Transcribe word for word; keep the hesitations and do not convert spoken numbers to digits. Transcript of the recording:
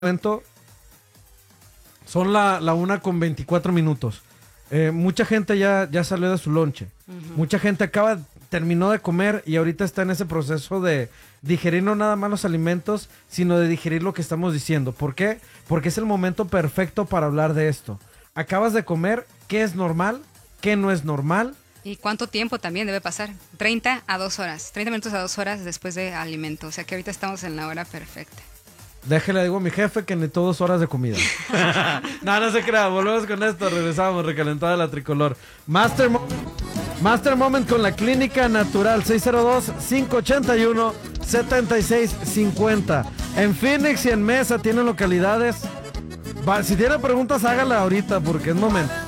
momento son la, la una con veinticuatro minutos. Eh, mucha gente ya, ya salió de su lonche. Uh-huh. Mucha gente acaba, terminó de comer y ahorita está en ese proceso de digerir no nada más los alimentos, sino de digerir lo que estamos diciendo. ¿Por qué? Porque es el momento perfecto para hablar de esto. Acabas de comer, ¿qué es normal? ¿Qué no es normal? ¿Y cuánto tiempo también debe pasar? treinta a dos horas. treinta minutos a dos horas después de alimento. O sea que ahorita estamos en la hora perfecta. Déjale, digo a mi jefe que necesito dos horas de comida. No, no se crea. Volvemos con esto. Regresamos. Recalentada la tricolor. Master, Mo- Master Moment con la Clínica Natural. seis cero dos, cinco ocho uno, siete seis cinco cero. En Phoenix y en Mesa tienen localidades. Va, si tiene preguntas, hágala ahorita porque es momento.